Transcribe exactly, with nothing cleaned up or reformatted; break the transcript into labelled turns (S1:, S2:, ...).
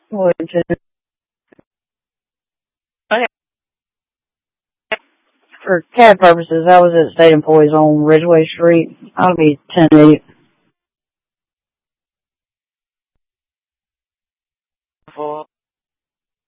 S1: Which is,
S2: Okay.
S1: for C A D purposes, I was at State Employees on Ridgeway Street. I'll be ten eight.